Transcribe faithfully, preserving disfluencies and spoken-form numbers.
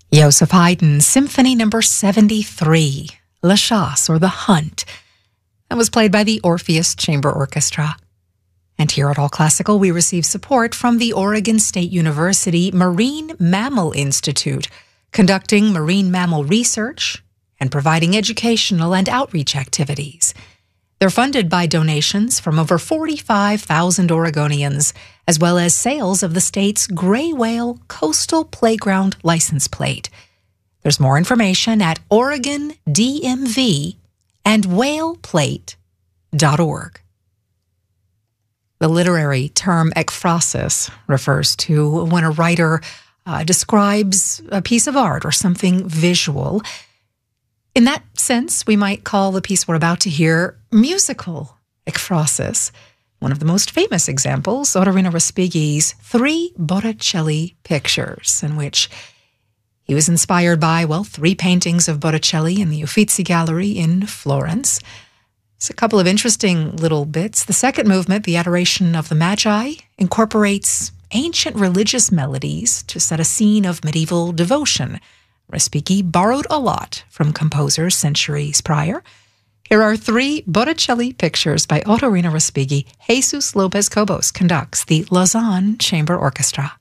Joseph Haydn, Symphony Number seventy-three, La Chasse, or The Hunt, that was played by the Orpheus Chamber Orchestra. And here at All Classical, we receive support from the Oregon State University Marine Mammal Institute, conducting marine mammal research and providing educational and outreach activities. They're funded by donations from over forty-five thousand Oregonians, as well as sales of the state's gray whale coastal playground license plate. There's more information at Oregon D M V and whale plate dot org. The literary term ekphrasis refers to when a writer uh, describes a piece of art or something visual. In that sense, we might call the piece we're about to hear musical ekphrasis. One of the most famous examples, Ottorino Respighi's Three Botticelli Pictures, in which he was inspired by, well, three paintings of Botticelli in the Uffizi Gallery in Florence. It's a couple of interesting little bits. The second movement, the Adoration of the Magi, incorporates ancient religious melodies to set a scene of medieval devotion. Respighi borrowed a lot from composers centuries prior. Here are Three Botticelli Pictures by Ottorino Respighi. Jesus Lopez Cobos conducts the Lausanne Chamber Orchestra.